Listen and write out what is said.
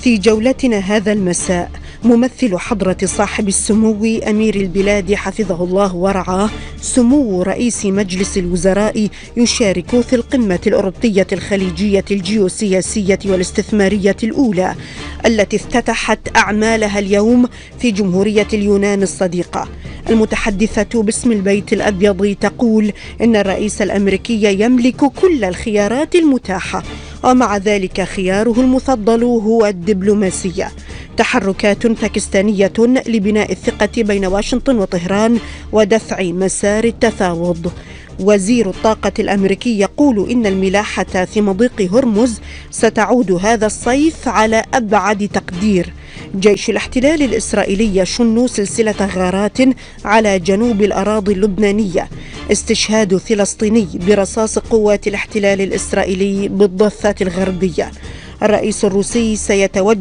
في جولتنا هذا المساء ممثل حضرة صاحب السمو أمير البلاد حفظه الله ورعاه سمو رئيس مجلس الوزراء يشارك في القمة الأوروبية الخليجية الجيوسياسية والاستثمارية الأولى التي افتتحت أعمالها اليوم في جمهورية اليونان الصديقة. المتحدثة باسم البيت الأبيض تقول إن الرئيس الأمريكي يملك كل الخيارات المتاحة، ومع ذلك خياره المفضل هو الدبلوماسية. تحركات باكستانية لبناء الثقة بين واشنطن وطهران ودفع مسار التفاوض. وزير الطاقة الأمريكي يقول إن الملاحة في مضيق هرمز ستعود هذا الصيف على أبعد تقدير. جيش الاحتلال الإسرائيلي يشن سلسلة غارات على جنوب الأراضي اللبنانية. استشهاد فلسطيني برصاص قوات الاحتلال الإسرائيلي بالضفة الغربية. الرئيس الروسي سيتوجه